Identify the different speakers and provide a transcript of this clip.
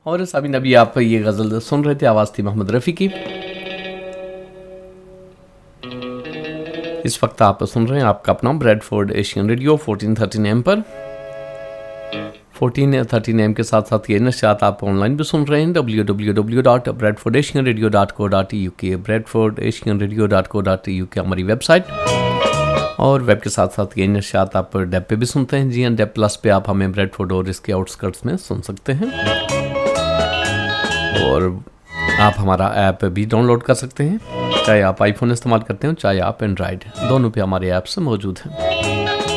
Speaker 1: और साबिन अभी आप ये गज़ल सुन रहे थे, आवाज़ थी मोहम्मद रफ़ी की। इस वक्त आप सुन रहे हैं आपका अपना ब्रेडफोर्ड एशियन रेडियो 1413 AM पर। 1413 AM के साथ साथ ये नशियात आप ऑनलाइन भी सुन रहे हैं www.bradfordasianradio.co.uk, bradfordasianradio.co.uk हमारी वेबसाइट। और वेब के साथ साथ ये नशियात आप डेप पे भी सुनते हैं। जी हाँ, डेप प्लस पे आप हमें ब्रेडफोर्ड और इसके आउटस्कर्ट्स में सुन सकते हैं। और आप हमारा ऐप भी डाउनलोड कर सकते हैं, चाहे आप आईफोन इस्तेमाल करते हो चाहे आप एंड्रॉयड, दोनों पे हमारे ऐप्स मौजूद हैं।